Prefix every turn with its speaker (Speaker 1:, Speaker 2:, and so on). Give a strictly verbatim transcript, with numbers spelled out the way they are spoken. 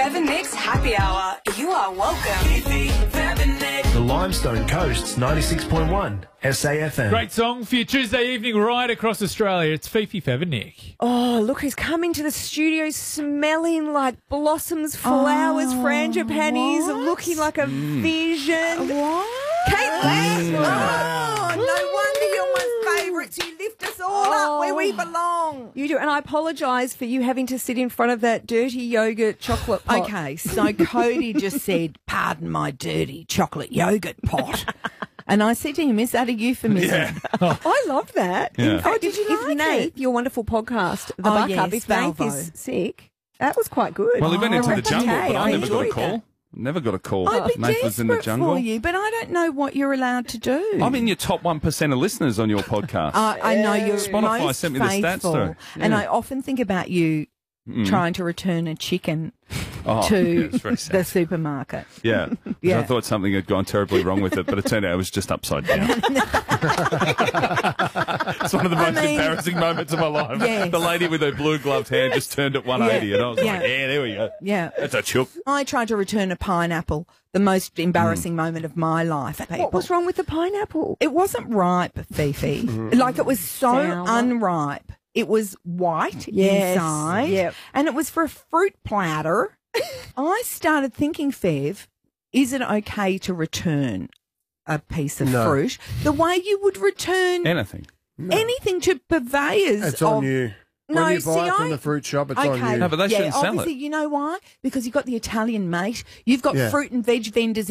Speaker 1: Fev and Nick's Happy Hour. You are welcome. Fifi, Fev and Nick.
Speaker 2: The Limestone Coast's ninety-six point one S A F M.
Speaker 3: Great song for your Tuesday evening right across Australia. It's Fifi, Fev and Nick.
Speaker 4: Oh, look who's coming to the studio smelling like blossoms, flowers,
Speaker 5: Oh,
Speaker 4: frangipanis,
Speaker 5: what?
Speaker 4: looking like a vision.
Speaker 5: What?
Speaker 4: Kate West!
Speaker 5: Oh, no wonder you're my favourites. You lift us all up where we belong.
Speaker 4: You do, and I apologise for you having to sit in front of that dirty yogurt chocolate pot.
Speaker 5: Okay, so Cody just said, pardon my dirty chocolate yogurt pot. And I said to him, is that a euphemism?
Speaker 3: Yeah.
Speaker 4: I love that.
Speaker 3: Yeah.
Speaker 4: In fact,
Speaker 5: Oh, did you
Speaker 4: if
Speaker 5: like
Speaker 4: Nate,
Speaker 5: it?
Speaker 4: your wonderful podcast, The
Speaker 5: Oh,
Speaker 4: Buck
Speaker 5: yes,
Speaker 4: Up, if Nate
Speaker 5: Valvo.
Speaker 4: is sick, that was quite good.
Speaker 6: Well, he went
Speaker 4: Oh,
Speaker 6: into the
Speaker 4: that's
Speaker 6: jungle,
Speaker 4: okay.
Speaker 6: but I, never got a
Speaker 4: enjoyed
Speaker 6: call.
Speaker 4: that.
Speaker 6: Never got a call.
Speaker 5: I'd be
Speaker 6: Nate was in the
Speaker 5: desperate
Speaker 6: jungle.
Speaker 5: for you, but I don't know what you're allowed to do.
Speaker 6: I'm in your top one percent of listeners on your podcast.
Speaker 5: Uh, I know you're
Speaker 6: Spotify
Speaker 5: most
Speaker 6: sent me the stats
Speaker 5: faithful,
Speaker 6: through.
Speaker 5: and
Speaker 6: Yeah.
Speaker 5: I often think about you trying to return a chicken
Speaker 6: Oh,
Speaker 5: to
Speaker 6: it's very sad.
Speaker 5: the supermarket.
Speaker 6: Yeah. 'Cause
Speaker 5: Yeah.
Speaker 6: I thought something had gone terribly wrong with it, but it turned out it was just upside down. It's one of the
Speaker 5: I
Speaker 6: most
Speaker 5: mean-
Speaker 6: embarrassing moments of my life.
Speaker 5: Yes.
Speaker 6: The lady with her blue gloved hand just turned at one eighty, and I was
Speaker 5: Yeah.
Speaker 6: like, yeah, there we go.
Speaker 5: Yeah.
Speaker 6: That's a chook.
Speaker 5: I tried to return a pineapple, the most embarrassing moment of my life. People.
Speaker 4: What was wrong with the pineapple?
Speaker 5: It wasn't ripe, Fifi. Like it was so
Speaker 4: Sour.
Speaker 5: unripe. It was white
Speaker 4: Yes,
Speaker 5: inside,
Speaker 4: yep.
Speaker 5: and it was for a fruit platter. I started thinking, Fev, is it okay to return a piece of
Speaker 2: No.
Speaker 5: fruit the way you would return
Speaker 6: Anything.
Speaker 5: anything to purveyors?
Speaker 7: It's on
Speaker 5: of,
Speaker 7: you.
Speaker 5: No,
Speaker 7: when you
Speaker 5: see,
Speaker 7: buy it from
Speaker 5: I-
Speaker 7: the fruit shop, it's
Speaker 5: Okay.
Speaker 7: on you.
Speaker 6: No, but they
Speaker 5: yeah,
Speaker 6: shouldn't sell it.
Speaker 5: obviously, you know why? Because you've got the Italian mate. You've got
Speaker 7: Yeah.
Speaker 5: fruit and veg vendors